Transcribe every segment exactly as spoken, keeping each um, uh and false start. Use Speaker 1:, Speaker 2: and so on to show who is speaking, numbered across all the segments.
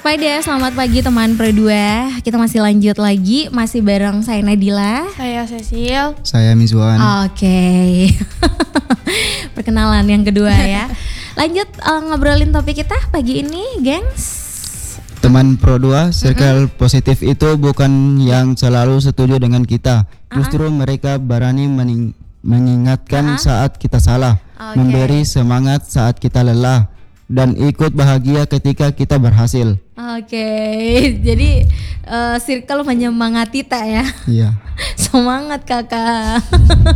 Speaker 1: Waspada, selamat pagi teman Pro dua. Kita masih lanjut lagi, masih bareng saya Nadila.
Speaker 2: Saya Cecil.
Speaker 3: Saya Mizwan.
Speaker 1: Oke. Okay. Perkenalan yang kedua ya. Lanjut uh, ngobrolin topik kita pagi ini, gengs.
Speaker 3: Teman Pro dua, circle mm-hmm. positif itu bukan yang selalu setuju dengan kita. Justru uh-huh. mereka berani mening- mengingatkan uh-huh. saat kita salah, okay. memberi semangat saat kita lelah, dan ikut bahagia ketika kita berhasil.
Speaker 1: Oke, okay. Jadi uh, circle menyemangati tak ya?
Speaker 3: Iya.
Speaker 1: Semangat kakak.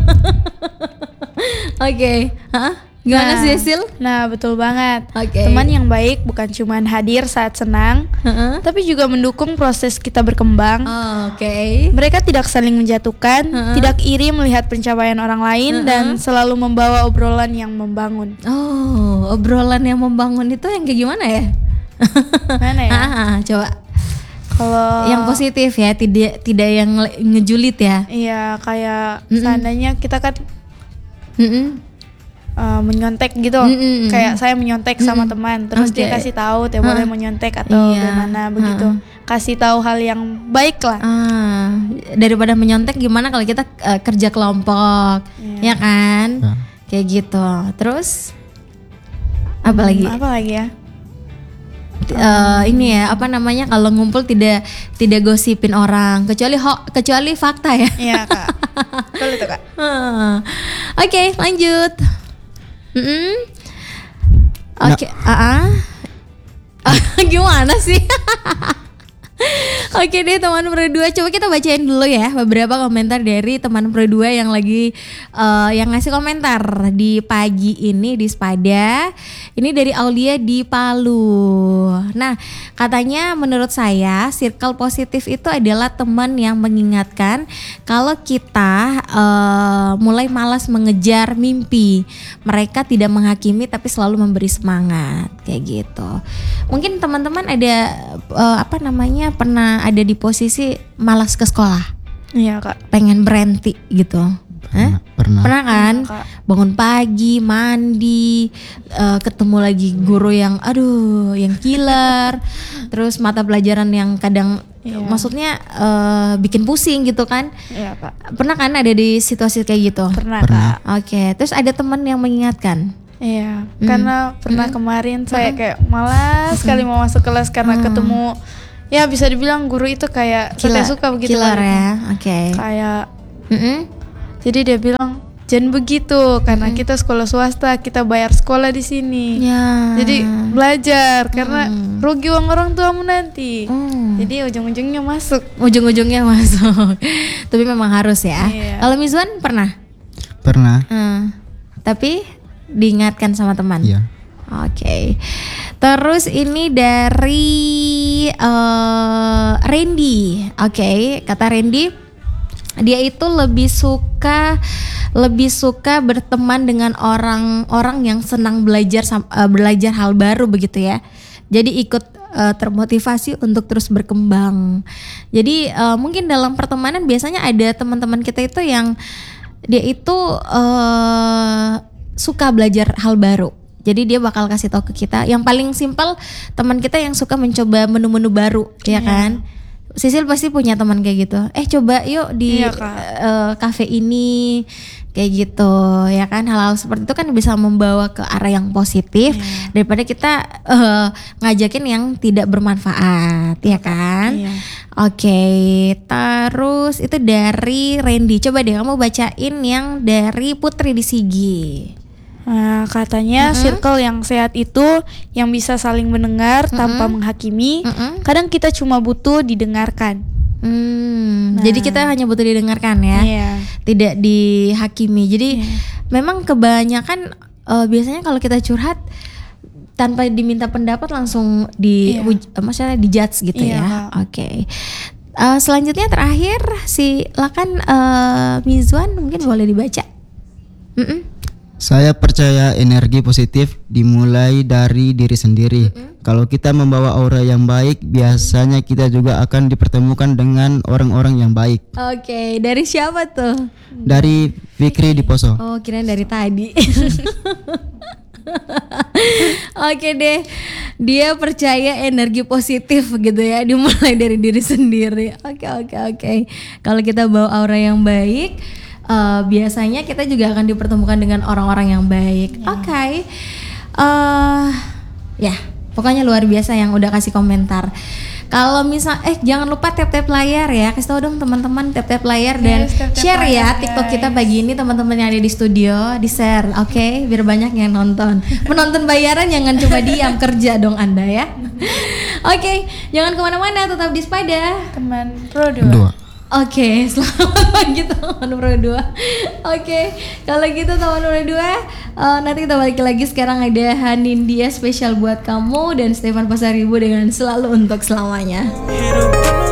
Speaker 1: Oke, okay. Hah? Gimana
Speaker 2: nah,
Speaker 1: sih Sil?
Speaker 2: Nah betul banget.
Speaker 1: Okay.
Speaker 2: Teman yang baik bukan cuma hadir saat senang, uh-huh. tapi juga mendukung proses kita berkembang.
Speaker 1: Oh, Oke. Okay.
Speaker 2: Mereka tidak saling menjatuhkan, uh-huh. tidak iri melihat pencapaian orang lain, uh-huh. dan selalu membawa obrolan yang membangun.
Speaker 1: Oh, obrolan yang membangun itu yang kayak gimana ya?
Speaker 2: Mana ya?
Speaker 1: Ah, coba.
Speaker 2: Kalau
Speaker 1: yang positif ya, tidak tidak yang ngejulit ya.
Speaker 2: Iya, kayak
Speaker 1: Mm-mm.
Speaker 2: seandainya kita kan
Speaker 1: Mm-mm.
Speaker 2: Uh, menyontek gitu,
Speaker 1: Mm-mm.
Speaker 2: kayak saya menyontek sama
Speaker 1: Mm-mm.
Speaker 2: teman, terus
Speaker 1: Okay.
Speaker 2: dia kasih tahu dia
Speaker 1: Huh?
Speaker 2: boleh menyontek atau
Speaker 1: Iya.
Speaker 2: gimana begitu,
Speaker 1: Huh.
Speaker 2: kasih tahu hal yang baik lah.
Speaker 1: Ah, daripada menyontek gimana kalau kita uh, kerja kelompok,
Speaker 2: Iya.
Speaker 1: ya kan?
Speaker 3: Ya.
Speaker 1: Kayak gitu. Terus apa lagi?
Speaker 2: Apa lagi ya?
Speaker 1: Uh, ini ya apa namanya kalau ngumpul tidak tidak gosipin orang kecuali ho, kecuali fakta ya.
Speaker 2: Iya kak, betul itu kak.
Speaker 1: Uh, Oke okay, lanjut. Mm-mm. Oke, okay. nah. uh-uh. Gimana sih? Oke deh teman Pro dua, coba kita bacain dulu ya beberapa komentar dari teman Pro dua yang lagi uh, yang ngasih komentar di pagi ini di Spada. Ini dari Aulia di Palu. Nah, katanya menurut saya circle positif itu adalah teman yang mengingatkan kalau kita uh, mulai malas mengejar mimpi. Mereka tidak menghakimi tapi selalu memberi semangat kayak gitu. Mungkin teman-teman ada uh, apa namanya pernah ada di posisi malas ke sekolah,
Speaker 2: Iya kak.
Speaker 1: pengen berhenti gitu.
Speaker 3: Pernah,
Speaker 1: Hah?
Speaker 3: pernah.
Speaker 1: Pernah kan?
Speaker 2: Pernah, Kak.
Speaker 1: Bangun pagi, mandi, uh, ketemu lagi guru yang aduh, yang killer. Terus mata pelajaran yang kadang
Speaker 2: Iya.
Speaker 1: maksudnya uh, bikin pusing gitu kan.
Speaker 2: Iya kak.
Speaker 1: Pernah kan ada di situasi kayak gitu?
Speaker 2: Pernah,
Speaker 3: Pernah.
Speaker 2: kak.
Speaker 1: Oke, terus ada teman yang mengingatkan.
Speaker 2: Iya,
Speaker 1: Hmm.
Speaker 2: karena pernah
Speaker 1: Hmm.
Speaker 2: kemarin saya kayak malas sekali mau masuk kelas karena
Speaker 1: Hmm.
Speaker 2: ketemu, ya bisa dibilang guru itu kayak
Speaker 1: Killer,
Speaker 2: saya suka begitu.
Speaker 1: killer
Speaker 2: kan.
Speaker 1: ya. Oke.
Speaker 2: Kayak
Speaker 1: Mm-mm.
Speaker 2: jadi dia bilang jangan begitu karena
Speaker 1: Mm-mm.
Speaker 2: kita sekolah swasta, kita bayar sekolah di sini.
Speaker 1: Ya.
Speaker 2: Jadi belajar karena
Speaker 1: Hmm.
Speaker 2: rugi uang orang tuamu nanti.
Speaker 1: Hmm.
Speaker 2: Jadi ujung-ujungnya masuk.
Speaker 1: Ujung-ujungnya masuk. Tapi memang harus ya.
Speaker 2: Iya.
Speaker 1: Kalau Mizwan pernah?
Speaker 3: Pernah.
Speaker 1: Hmm. Tapi diingatkan sama teman.
Speaker 3: Iya.
Speaker 1: Oke. Terus ini dari uh, Randy. Oke, kata Randy dia itu lebih suka lebih suka berteman dengan orang-orang yang senang belajar sam- uh, belajar hal baru begitu ya. Jadi ikut uh, termotivasi untuk terus berkembang. Jadi uh, mungkin dalam pertemanan biasanya ada teman-teman kita itu yang dia itu uh, suka belajar hal baru. Jadi dia bakal kasih tahu ke kita. Yang paling simpel teman kita yang suka mencoba menu-menu baru, ya
Speaker 2: Iya.
Speaker 1: kan? Sisil pasti punya teman kayak gitu. Eh coba yuk di
Speaker 2: Iya, Kak.
Speaker 1: uh, cafe ini kayak gitu, ya kan? Hal-hal seperti itu kan bisa membawa ke arah yang positif
Speaker 2: Iya.
Speaker 1: daripada kita uh, ngajakin yang tidak bermanfaat, ya kan?
Speaker 2: Iya.
Speaker 1: Oke, terus itu dari Randy. Coba deh kamu bacain yang dari Putri di Sigi.
Speaker 2: Nah, katanya
Speaker 1: Mm-mm.
Speaker 2: circle yang sehat itu yang bisa saling mendengar tanpa
Speaker 1: Mm-mm.
Speaker 2: menghakimi.
Speaker 1: Mm-mm.
Speaker 2: Kadang kita cuma butuh didengarkan.
Speaker 1: Hmm,
Speaker 2: Nah.
Speaker 1: jadi kita hanya butuh didengarkan ya,
Speaker 2: Iya.
Speaker 1: tidak dihakimi. Jadi
Speaker 2: Iya.
Speaker 1: memang kebanyakan uh, biasanya kalau kita curhat tanpa diminta pendapat langsung di,
Speaker 2: Iya.
Speaker 1: uj- uh, maksudnya dijudge gitu
Speaker 2: Iya,
Speaker 1: ya.
Speaker 2: Kak.
Speaker 1: Oke. Uh, selanjutnya terakhir silakan uh, Mizwan mungkin boleh dibaca. Mm-mm.
Speaker 3: Saya percaya energi positif dimulai dari diri sendiri.
Speaker 1: Mm-mm.
Speaker 3: Kalau kita membawa aura yang baik, biasanya kita juga akan dipertemukan dengan orang-orang yang baik.
Speaker 1: Oke, dari siapa tuh?
Speaker 3: Dari Fikri di Poso.
Speaker 1: Oh, kirain dari tadi. Oke deh, dia percaya energi positif gitu ya, dimulai dari diri sendiri. Oke oke oke. Kalau kita bawa aura yang baik, uh, biasanya kita juga akan dipertemukan dengan orang-orang yang baik.
Speaker 2: Ya.
Speaker 1: Oke, okay. uh, ya pokoknya luar biasa yang udah kasih komentar. Kalau misal, eh jangan lupa tap-tap layar ya, kasih tau dong teman-teman tap-tap layar dan
Speaker 2: Yes, tap-tap
Speaker 1: share ya
Speaker 2: layar,
Speaker 1: TikTok
Speaker 2: guys.
Speaker 1: kita pagi ini, teman-teman yang ada di studio di share, oke, okay? Biar banyak yang nonton. Menonton bayaran jangan cuma diam, kerja dong Anda ya. Oke, okay, jangan kemana-mana, tetap di Spada.
Speaker 2: Teman Pro dua.
Speaker 3: Dua.
Speaker 1: Oke, okay, selamat pagi teman Pro dua. Oke, okay, kalau gitu teman Pro dua, uh, nanti kita balik lagi. Sekarang ada Hanindia spesial buat kamu dan Stefan Pasaribu dengan Selalu Untuk Selamanya.